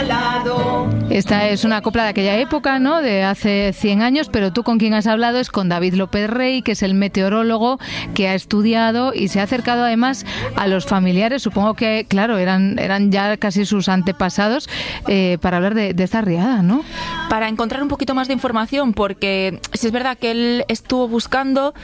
regalado. Esta es una copla de aquella época, ¿no? De hace 100 años, pero tú con quien has hablado es con David López Rey, que es el meteorólogo que ha estudiado y se ha acercado además a los familiares, supongo que, claro, eran ya casi sus antepasados, para hablar de esta riada, ¿no? Para encontrar un poquito más de información, porque sí es verdad que él estuvo buscando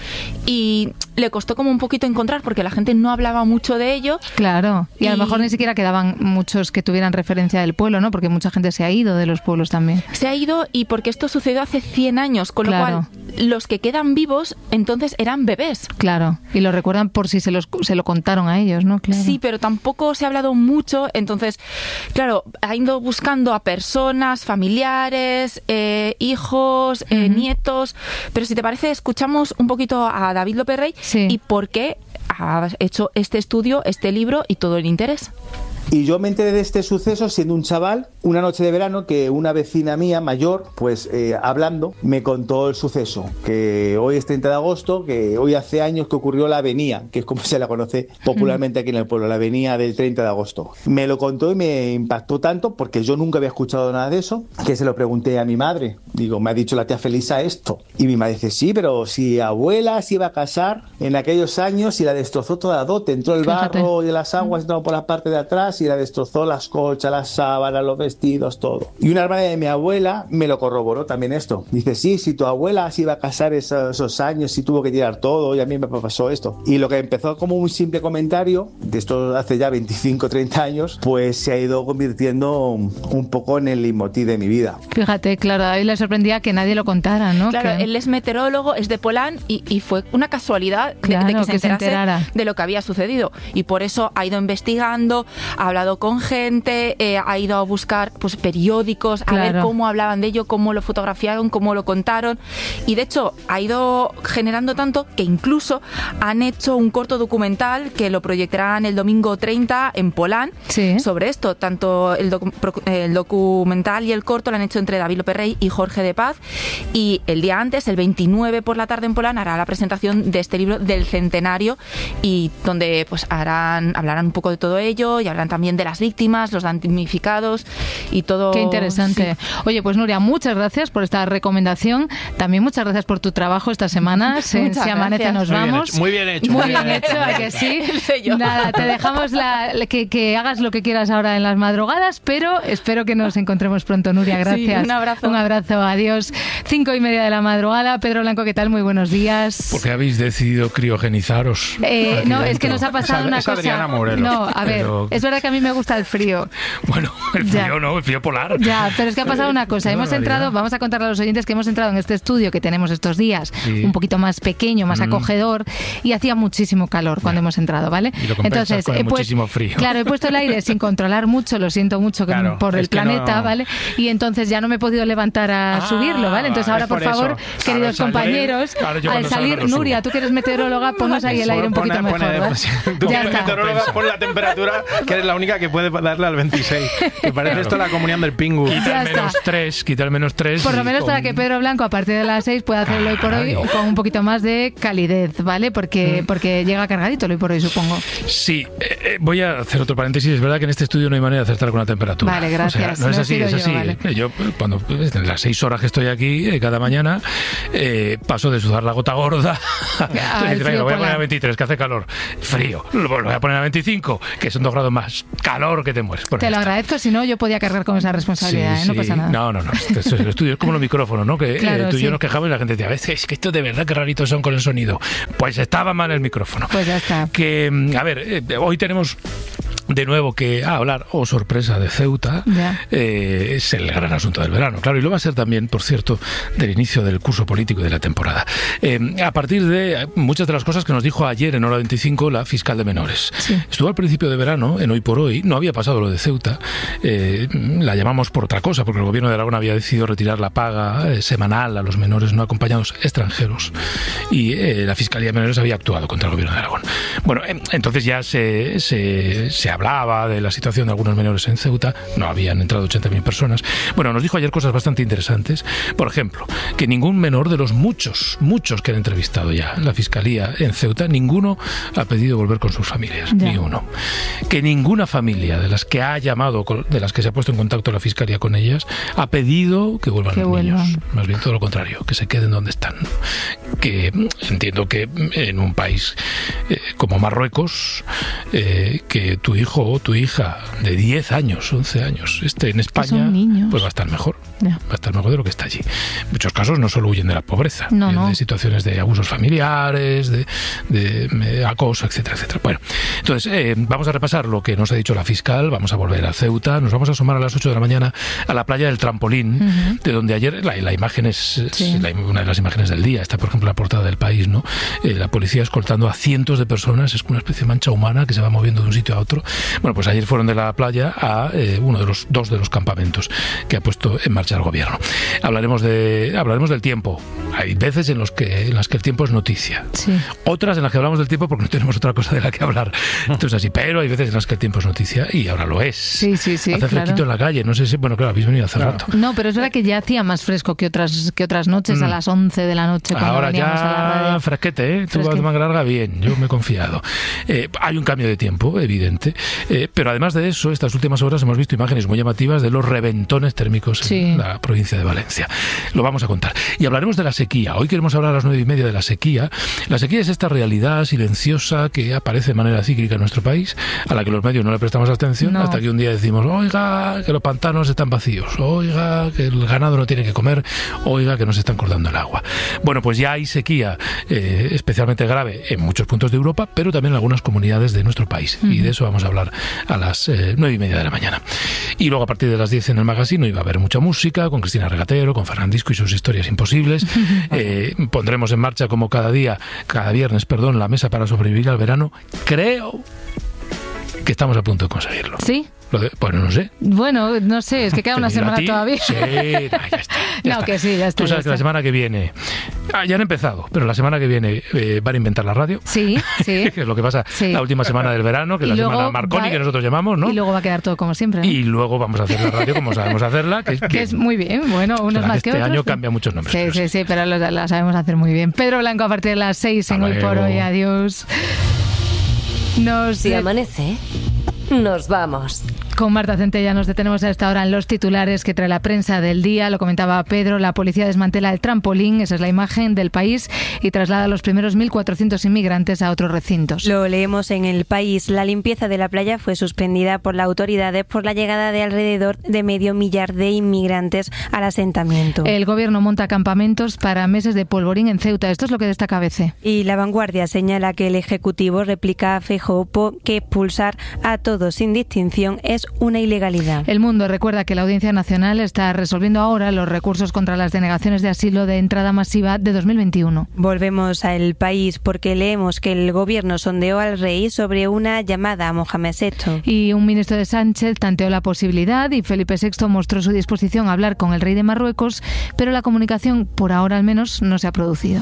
y le costó como un poquito encontrar, porque la gente no hablaba mucho de ello. Claro, y a lo mejor ni siquiera quedaban muchos que tuvieran referencia del pueblo, ¿no? Porque mucha gente se ha ido de los pueblos también. Se ha ido, y porque esto sucedió hace 100 años, con Claro. lo cual los que quedan vivos entonces eran bebés. Claro, y lo recuerdan por si se lo contaron a ellos, ¿no? Claro. Sí, pero tampoco se ha hablado mucho, entonces, claro, ha ido buscando a personas, familiares, hijos, nietos, pero si te parece, escuchamos un poquito a David López Rey y por qué ha hecho este estudio, este libro y todo el interés. Y yo me enteré de este suceso siendo un chaval, una noche de verano, que una vecina mía mayor, pues hablando, me contó el suceso, que hoy es 30 de agosto, que hoy hace años que ocurrió la avenida, que es como se la conoce popularmente aquí en el pueblo, la avenida del 30 de agosto. Me lo contó y me impactó tanto, porque yo nunca había escuchado nada de eso, que se lo pregunté a mi madre. Digo, me ha dicho la tía Felisa esto. Y mi madre dice, sí, pero si abuela se iba a casar en aquellos años y la destrozó toda la dote, entró el barro y las aguas, entró por la parte de atrás y la destrozó, las colchas, las sábanas, los vestidos, todo. Y una hermana de mi abuela me lo corroboró también esto. Dice, sí, si tu abuela se iba a casar esos años y tuvo que tirar todo, y a mí me pasó esto. Y lo que empezó como un simple comentario, de esto hace ya 25, 30 años, pues se ha ido convirtiendo un poco en el leitmotiv de mi vida. Fíjate, claro, a él le sorprendía que nadie lo contara, ¿no? Claro, que... él es meteorólogo, es de Polán y fue una casualidad de que se enterara de lo que había sucedido. Y por eso ha ido investigando, ha hablado con gente, ha ido a buscar pues periódicos, a ver cómo hablaban de ello, cómo lo fotografiaron, cómo lo contaron. Y de hecho ha ido generando tanto que incluso han hecho un corto documental que lo proyectarán el domingo 30 en Polán sobre esto. Tanto el documental y el corto lo han hecho entre David López Rey y Jorge de Paz. Y el día antes, el 29 por la tarde en Polán, hará la presentación de este libro del centenario, y donde pues hablarán un poco de todo ello y hablarán también de las víctimas, los damnificados y todo. Qué interesante. Sí. Oye, pues Nuria, muchas gracias por esta recomendación. También muchas gracias por tu trabajo esta semana. Se amanece, nos vamos. Muy bien hecho. Muy bien hecho, ¿a que sí? Nada, te dejamos que hagas lo que quieras ahora en las madrugadas, pero espero que nos encontremos pronto, Nuria. Gracias. Sí, un abrazo. Un abrazo, adiós. 5:30 de la madrugada. Pedro Blanco, ¿qué tal? Muy buenos días. ¿Por qué habéis decidido criogenizaros? No, es que nos ha pasado una cosa. Adriana Morelos. No, a ver, es verdad que a mí me gusta el frío. Bueno, el frío no, el frío polar. Ya, pero es que ha pasado una cosa. Hemos entrado, vamos a contarle a los oyentes que hemos entrado en este estudio que tenemos estos días, un poquito más pequeño, más acogedor, y hacía muchísimo calor cuando hemos entrado, ¿vale? Y lo entonces con muchísimo frío. Claro, he puesto el aire sin controlar mucho, lo siento mucho por el planeta, ¿vale? Y entonces ya no me he podido levantar a subirlo, ¿vale? Entonces ahora, por favor, queridos compañeros, al salir, Nuria, tú que eres meteoróloga, ponnos ahí el aire un poquito mejor, ¿vale? Tú que eres meteoróloga, pon la temperatura, que eres la única que puede darle al 26. Que parece esto la comunión del Pingu. Quita el menos 3. Por lo menos para que Pedro Blanco a partir de las 6 pueda hacerlo hoy por hoy con un poquito más de calidez, ¿vale? Porque llega cargadito hoy por hoy, supongo. Sí, voy a hacer otro paréntesis. Es verdad que en este estudio no hay manera de acertar con la temperatura. Vale, gracias. O sea, no es así, es así. Vale. Yo, cuando en las 6 horas que estoy aquí cada mañana, paso de sudar la gota gorda lo voy a poner a 23, que hace calor. Frío. Lo voy a poner a 25, que son 2 grados más. Calor que te mueres. Te lo agradezco, si no yo podía cargar con esa responsabilidad, no pasa nada. No. El estudio es como los micrófonos, ¿no? Que claro, tú y yo nos quejamos y la gente dice, a veces es que esto de verdad que raritos son con el sonido. Pues estaba mal el micrófono. Pues ya está. Que, a ver, hoy tenemos de nuevo que hablar, sorpresa, de Ceuta. Es el gran asunto del verano, claro, y lo va a ser también, por cierto, del inicio del curso político y de la temporada. A partir de muchas de las cosas que nos dijo ayer en Hora 25 la fiscal de menores. Estuvo al principio de verano, en Hoy por Hoy, no había pasado lo de Ceuta, la llamamos por otra cosa, porque el gobierno de Aragón había decidido retirar la paga semanal a los menores no acompañados extranjeros, y la Fiscalía de Menores había actuado contra el gobierno de Aragón. Bueno, entonces ya se hablaba de la situación de algunos menores en Ceuta. No habían entrado 80.000 personas. Bueno, nos dijo ayer cosas bastante interesantes. Por ejemplo, que ningún menor de los muchos que han entrevistado ya en la Fiscalía en Ceuta, ninguno ha pedido volver con sus familias. Ya. Ni uno. Que ninguna familia de las que ha llamado, de las que se ha puesto en contacto la Fiscalía con ellas, ha pedido que vuelvan los niños. Más bien todo lo contrario, que se queden donde están. Que entiendo que en un país como Marruecos, que tu hijo o tu hija de 10 años, 11 años, esté en España, pues va a estar mejor. Ya. Va a estar mejor de lo que está allí. En muchos casos no solo huyen de la pobreza, de situaciones de abusos familiares, de acoso, etcétera, etcétera. Bueno, entonces vamos a repasar lo que nos ha dicho la fiscal, vamos a volver a Ceuta, nos vamos a asomar a las 8 de la mañana a la playa del Trampolín, de donde ayer la imagen es una de las imágenes del día. Está, por ejemplo, la portada del País, ¿no? La policía escoltando a cientos de personas, es una especie de mancha humana que se va moviendo de un sitio a otro. Bueno, pues ayer fueron de la playa a uno de los dos de los campamentos que ha puesto en marcha el gobierno. Hablaremos del tiempo. Hay veces en las que el tiempo es noticia. Sí. Otras en las que hablamos del tiempo porque no tenemos otra cosa de la que hablar. Esto es así, pero hay veces en las que el tiempo es noticia y ahora lo es. Sí. Hace fresquito en la calle, no sé si... Bueno, claro, habéis venido hace rato. No, pero es verdad que ya hacía más fresco que otras noches, a las 11 de la noche cuando ahora veníamos ya a la radio. Fresquete, tú vas de manga larga, bien, yo me he confiado. Hay un cambio de tiempo, evidente, pero además de eso, estas últimas horas hemos visto imágenes muy llamativas de los reventones térmicos en la provincia de Valencia. Lo vamos a contar. Y hablaremos de la sequía. Hoy queremos hablar a las 9:30 de la sequía. La sequía es esta realidad silenciosa que aparece de manera cíclica en nuestro país, a la que los medios no le prestamos atención, hasta que un día decimos, oiga, que los pantanos están vacíos, oiga, que el ganado no tiene que comer, oiga, que nos están cortando el agua. Bueno, pues ya hay sequía especialmente grave en muchos puntos de Europa, pero también en algunas comunidades de nuestro país. Y de eso vamos a hablar a las 9:30 de la mañana. Y luego a partir de las 10 en el Magazine iba a haber mucha música, con Cristina Regatero, con Fernandisco y sus historias imposibles. Pondremos en marcha como cada viernes, la mesa para sobrevivir al verano. Creo que estamos a punto de conseguirlo. ¿Sí? Bueno, no sé. Bueno, no sé, es que queda una semana todavía. Sí, ya está. No, que sí, ya está. Tú sabes que la semana que viene... ya han empezado, pero la semana que viene van a inventar la radio. Sí. Que es lo que pasa la última semana del verano, que es la semana Marconi, que nosotros llamamos, ¿no? Y luego va a quedar todo como siempre, ¿no? Y luego vamos a hacer la radio como sabemos hacerla. Que es muy bien, bueno, unos más que otros. Este año cambia muchos nombres. Sí, pero la sabemos hacer muy bien. Pedro Blanco a partir de las 6 en Hoy por Hoy. Adiós. Si amanece, nos vamos. Con Marta Centella nos detenemos a esta hora en los titulares que trae la prensa del día. Lo comentaba Pedro, la policía desmantela el trampolín, esa es la imagen del País, y traslada a los primeros 1.400 inmigrantes a otros recintos. Lo leemos en El País. La limpieza de la playa fue suspendida por las autoridades por la llegada de alrededor de 500.000 de inmigrantes al asentamiento. El gobierno monta campamentos para meses de polvorín en Ceuta. Esto es lo que destaca ABC. Y La Vanguardia señala que el Ejecutivo replica a Feijóo que expulsar a todos sin distinción es una ilegalidad. El Mundo recuerda que la Audiencia Nacional está resolviendo ahora los recursos contra las denegaciones de asilo de entrada masiva de 2021. Volvemos a El País porque leemos que el gobierno sondeó al rey sobre una llamada a Mohamed VI. Y un ministro de Sánchez tanteó la posibilidad y Felipe VI mostró su disposición a hablar con el rey de Marruecos, pero la comunicación, por ahora al menos, no se ha producido.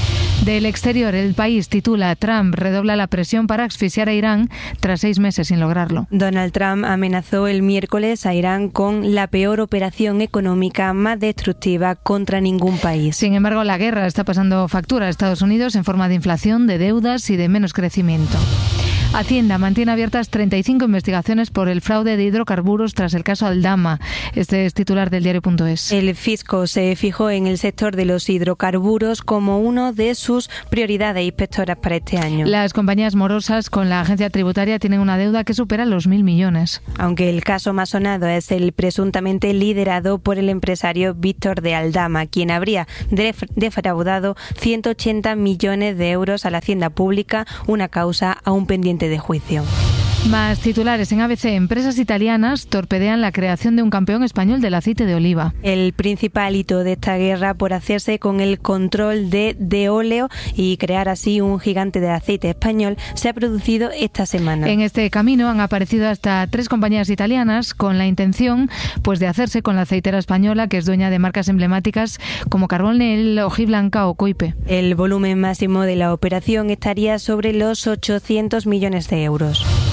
Del exterior, El País titula: Trump redobla la presión para asfixiar a Irán tras 6 meses sin lograrlo. Donald Trump amenazó el miércoles a Irán con la peor operación económica más destructiva contra ningún país. Sin embargo, la guerra está pasando factura a Estados Unidos en forma de inflación, de deudas y de menos crecimiento. Hacienda mantiene abiertas 35 investigaciones por el fraude de hidrocarburos tras el caso Aldama. Este es titular del diario.es. El fisco se fijó en el sector de los hidrocarburos como uno de sus prioridades inspectoras para este año. Las compañías morosas con la agencia tributaria tienen una deuda que supera los 1.000 millones. Aunque el caso más sonado es el presuntamente liderado por el empresario Víctor de Aldama, quien habría defraudado 180 millones de euros a la hacienda pública, una causa aún pendiente de juicio. Más titulares en ABC. Empresas italianas torpedean la creación de un campeón español del aceite de oliva. El principal hito de esta guerra por hacerse con el control de óleo y crear así un gigante de aceite español se ha producido esta semana. En este camino han aparecido hasta 3 compañías italianas con la intención de hacerse con la aceitera española, que es dueña de marcas emblemáticas como Carbonell, Hojiblanca o Coipe. El volumen máximo de la operación estaría sobre los 800 millones de euros.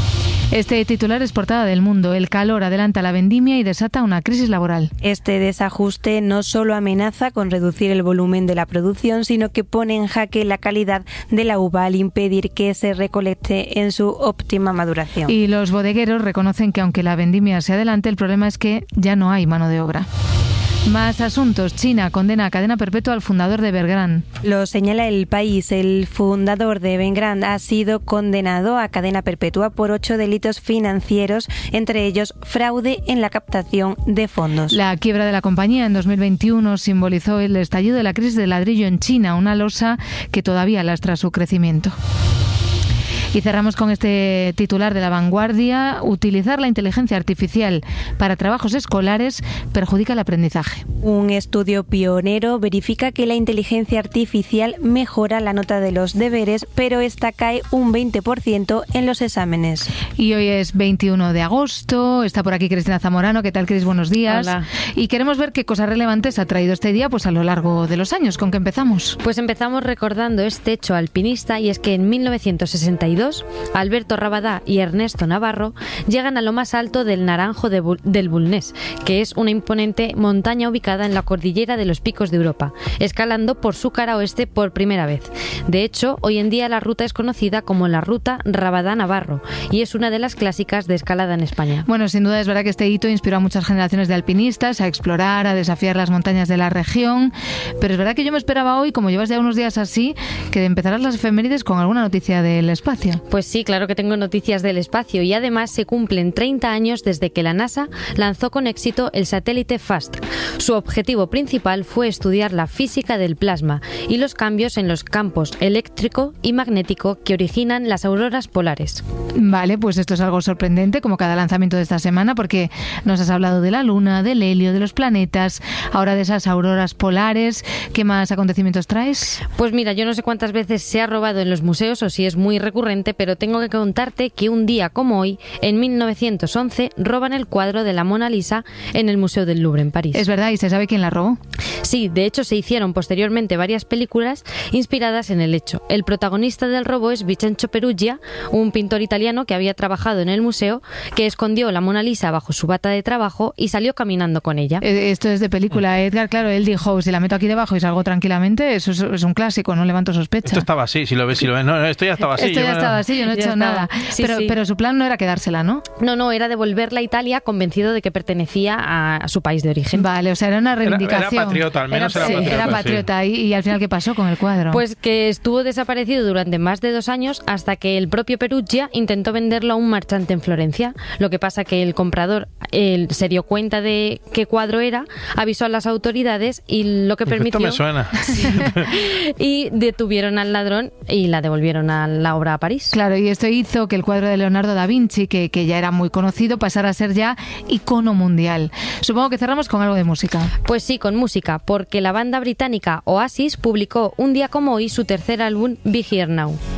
Este titular es portada del Mundo. El calor adelanta la vendimia y desata una crisis laboral. Este desajuste no solo amenaza con reducir el volumen de la producción, sino que pone en jaque la calidad de la uva al impedir que se recolecte en su óptima maduración. Y los bodegueros reconocen que aunque la vendimia se adelante, el problema es que ya no hay mano de obra. Más asuntos. China condena a cadena perpetua al fundador de Evergrande. Lo señala El País. El fundador de Evergrande ha sido condenado a cadena perpetua por 8 delitos financieros, entre ellos fraude en la captación de fondos. La quiebra de la compañía en 2021 simbolizó el estallido de la crisis del ladrillo en China, una losa que todavía lastra su crecimiento. Y cerramos con este titular de La Vanguardia. Utilizar la inteligencia artificial para trabajos escolares perjudica el aprendizaje. Un estudio pionero verifica que la inteligencia artificial mejora la nota de los deberes, pero esta cae un 20% en los exámenes. Y hoy es 21 de agosto. Está por aquí Cristina Zamorano. ¿Qué tal, Cris? Buenos días. Hola. Y queremos ver qué cosas relevantes ha traído este día pues a lo largo de los años. ¿Con qué empezamos? Pues empezamos recordando este hecho alpinista, y es que en 1962 Alberto Rabadá y Ernesto Navarro llegan a lo más alto del Naranjo del Bulnes, que es una imponente montaña ubicada en la cordillera de los Picos de Europa, escalando por su cara oeste por primera vez. De hecho, hoy en día la ruta es conocida como la Ruta Rabadá-Navarro y es una de las clásicas de escalada en España. Bueno, sin duda es verdad que este hito inspiró a muchas generaciones de alpinistas a explorar, a desafiar las montañas de la región, pero es verdad que yo me esperaba hoy, como llevas ya unos días así, que empezarás las efemérides con alguna noticia del espacio. Pues sí, claro que tengo noticias del espacio, y además se cumplen 30 años desde que la NASA lanzó con éxito el satélite FAST. Su objetivo principal fue estudiar la física del plasma y los cambios en los campos eléctrico y magnético que originan las auroras polares. Vale, pues esto es algo sorprendente, como cada lanzamiento de esta semana, porque nos has hablado de la Luna, del helio, de los planetas, ahora de esas auroras polares. ¿Qué más acontecimientos traes? Pues mira, yo no sé cuántas veces se ha robado en los museos o si es muy recurrente, pero tengo que contarte que un día como hoy, en 1911, roban el cuadro de la Mona Lisa en el Museo del Louvre en París. Es verdad, ¿y se sabe quién la robó? Sí, de hecho se hicieron posteriormente varias películas inspiradas en el hecho. El protagonista del robo es Vincenzo Peruggia, un pintor italiano que había trabajado en el museo, que escondió la Mona Lisa bajo su bata de trabajo y salió caminando con ella. Esto es de película, Edgar. Claro, él dijo, si la meto aquí debajo y salgo tranquilamente, eso es un clásico, no levanto sospecha. Esto estaba así, si lo ves. No, esto ya estaba así. Esto ya estaba así, yo no he hecho nada. Sí, pero su plan no era quedársela, ¿no? No, era devolverla a Italia convencido de que pertenecía a su país de origen. Vale, o sea, era una reivindicación. Era patriota, al menos era patriota. Sí. ¿Y al final qué pasó con el cuadro? Pues que estuvo desaparecido durante más de 2 años hasta que el propio Peruggia intentó venderlo a un marchante en Florencia. Lo que pasa que el comprador se dio cuenta de qué cuadro era, avisó a las autoridades y lo que permitió... Esto me suena. Sí. Y detuvieron al ladrón y la devolvieron a la obra a París. Claro, y esto hizo que el cuadro de Leonardo da Vinci, que ya era muy conocido, pasara a ser ya icono mundial. Supongo que cerramos con algo de música. Pues sí, con música, porque la banda británica Oasis publicó un día como hoy su tercer álbum, Be Here Now.